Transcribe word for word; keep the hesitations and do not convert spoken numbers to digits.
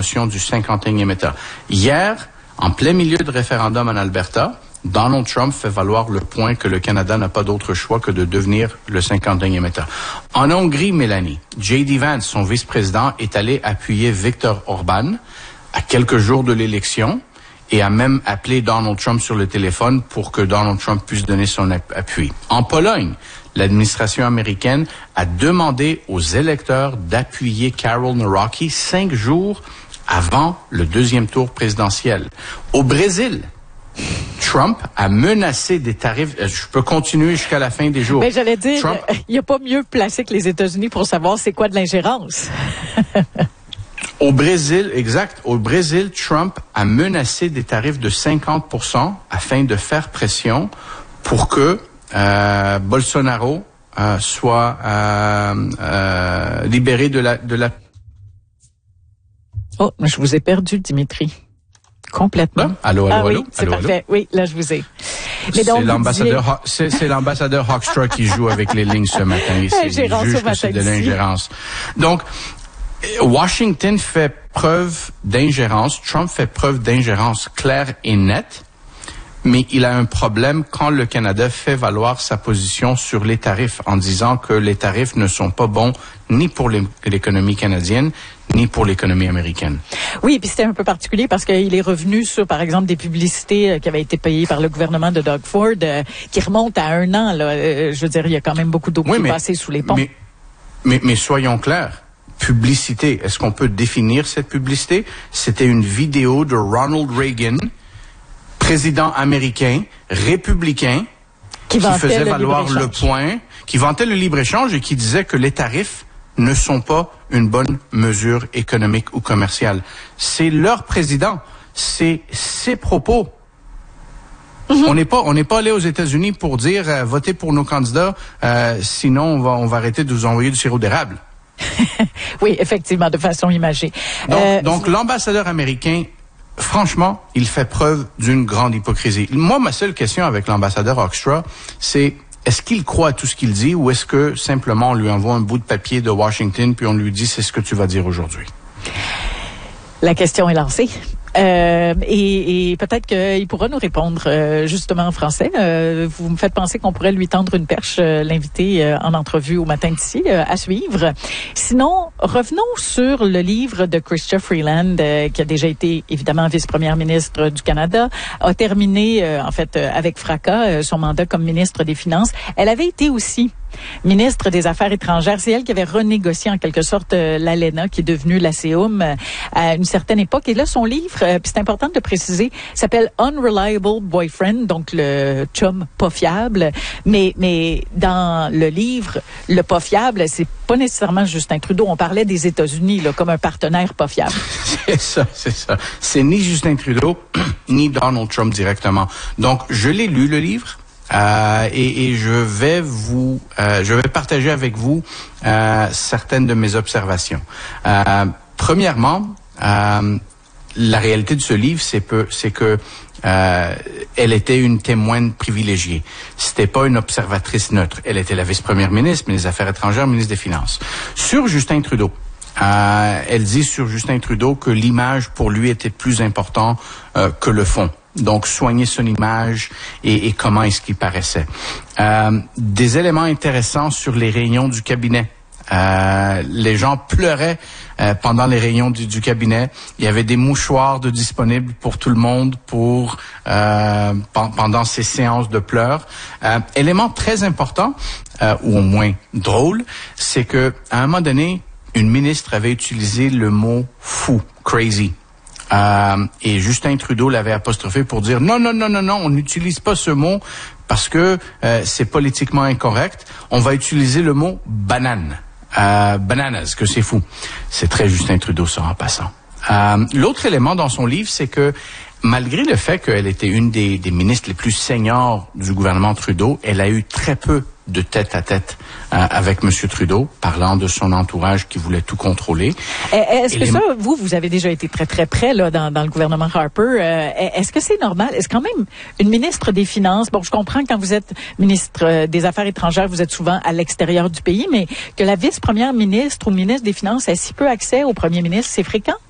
notion du cinquantième État. Hier, en plein milieu de référendum en Alberta, Donald Trump fait valoir le point que le Canada n'a pas d'autre choix que de devenir le cinquantième État. En Hongrie, Mélanie, J D Vance, son vice-président, est allé appuyer Viktor Orban à quelques jours de l'élection et a même appelé Donald Trump sur le téléphone pour que Donald Trump puisse donner son appui. En Pologne, l'administration américaine a demandé aux électeurs d'appuyer Karol Nawrocki cinq jours avant le deuxième tour présidentiel. Au Brésil, Trump a menacé des tarifs. Je peux continuer jusqu'à la fin des jours. Mais j'allais dire, Trump, il n'y a pas mieux placé que les États-Unis pour savoir c'est quoi de l'ingérence. Au Brésil, exact. Au Brésil, Trump a menacé des tarifs de cinquante pour cent afin de faire pression pour que euh, Bolsonaro euh, soit euh, euh, libéré de la de la. Oh, je vous ai perdu, Dimitri. Complètement. Là? Allô, allô, ah, allô. Oui, c'est allô, parfait. allô. Oui, là, je vous ai. Mais donc, c'est l'ambassadeur, c'est, c'est l'ambassadeur Hawkstra qui joue avec les lignes ce matin. Il juge que c'est de l'ingérence. Donc, Washington fait preuve d'ingérence. Trump fait preuve d'ingérence claire et nette. Mais il a un problème quand le Canada fait valoir sa position sur les tarifs en disant que les tarifs ne sont pas bons ni pour l'économie canadienne ni pour l'économie américaine. Oui, puis c'était un peu particulier parce qu'il est revenu sur, par exemple, des publicités euh, qui avaient été payées par le gouvernement de Doug Ford, euh, qui remontent à un an. Là. Euh, je veux dire, il y a quand même beaucoup d'eau oui, qui mais, est passée sous les ponts. Mais, mais, mais soyons clairs. Publicité, est-ce qu'on peut définir cette publicité? C'était une vidéo de Ronald Reagan, président américain, républicain, qui, qui faisait le valoir le point, qui vantait le libre-échange et qui disait que les tarifs ne sont pas une bonne mesure économique ou commerciale. C'est leur président, c'est ses propos. Mm-hmm. On n'est pas, on n'est pas allé aux États-Unis pour dire euh, votez pour nos candidats, euh, sinon on va, on va arrêter de vous envoyer du sirop d'érable. Oui, effectivement, de façon imagée. Donc, euh, donc l'ambassadeur américain, franchement, il fait preuve d'une grande hypocrisie. Moi, ma seule question avec l'ambassadeur Hawkstra, c'est est-ce qu'il croit à tout ce qu'il dit ou est-ce que simplement on lui envoie un bout de papier de Washington puis on lui dit c'est ce que tu vas dire aujourd'hui? La question est lancée. Euh, et, et peut-être qu'il pourra nous répondre euh, justement en français. Euh, vous me faites penser qu'on pourrait lui tendre une perche, euh, l'inviter euh, en entrevue au matin d'ici, euh, à suivre. Sinon, revenons sur le livre de Chrystia Freeland, euh, qui a déjà été évidemment vice-première ministre du Canada, a terminé euh, en fait euh, avec fracas euh, son mandat comme ministre des Finances. Elle avait été aussi ministre des Affaires étrangères. C'est elle qui avait renégocié en quelque sorte euh, l'A L E N A, qui est devenue l'A C E U M euh, à une certaine époque. Et là, son livre, euh, puis c'est important de le préciser, s'appelle Unreliable Boyfriend, donc le chum pas fiable. Mais mais dans le livre, le pas fiable, c'est pas nécessairement Justin Trudeau. On parlait des États-Unis là, comme un partenaire pas fiable. C'est ça, c'est ça. C'est ni Justin Trudeau, ni Donald Trump directement. Donc, je l'ai lu, le livre. Euh, et, et je vais vous, euh, je vais partager avec vous euh, certaines de mes observations. Euh, premièrement, euh, la réalité de ce livre, c'est peu, c'est que euh, elle était une témoin privilégiée. C'était pas une observatrice neutre. Elle était la vice-première ministre, ministre des Affaires étrangères, ministre des Finances. Sur Justin Trudeau. Euh, elle dit sur Justin Trudeau que l'image pour lui était plus important euh, que le fond. Donc, soigner son image et, et comment est-ce qu'il paraissait. Euh, des éléments intéressants sur les réunions du cabinet. Euh, les gens pleuraient euh, pendant les réunions du, du cabinet. Il y avait des mouchoirs de disponibles pour tout le monde pour euh, p- pendant ces séances de pleurs. Euh, élément très important, euh, ou au moins drôle, c'est que à un moment donné, une ministre avait utilisé le mot fou, crazy. Euh, et Justin Trudeau l'avait apostrophé pour dire non, non, non, non, non, on n'utilise pas ce mot parce que euh, c'est politiquement incorrect. On va utiliser le mot banane. Euh, bananas, que c'est fou. C'est très Justin Trudeau, ça, en passant. Euh, l'autre élément dans son livre, c'est que malgré le fait qu'elle était une des, des ministres les plus seniors du gouvernement Trudeau, elle a eu très peu de tête-à-tête euh, avec M. Trudeau, parlant de son entourage qui voulait tout contrôler. Est-ce Et que les... ça, vous, vous avez déjà été très, très près là dans, dans le gouvernement Harper. Euh, est-ce que c'est normal? Est-ce quand même une ministre des Finances, bon, je comprends que quand vous êtes ministre des Affaires étrangères, vous êtes souvent à l'extérieur du pays, mais que la vice-première ministre ou ministre des Finances ait si peu accès au premier ministre, c'est fréquent?